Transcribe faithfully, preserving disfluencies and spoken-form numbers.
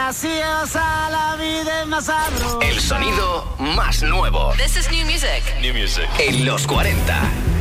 graciosa, la vida es más sabrosa. El sonido más nuevo. This is new music. New music. En los cuarenta.